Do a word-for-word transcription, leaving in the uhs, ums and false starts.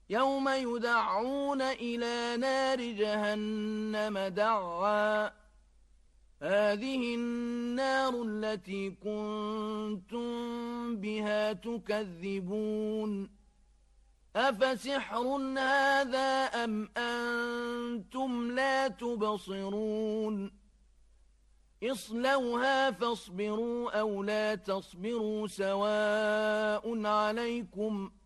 يوم يدعون إلى نار جهنم دعا هذه النار التي كنتم بها تكذبون أفسحر هذا أم أنتم لا تبصرون اصلوها فاصبروا أو لا تصبروا سواء عليكم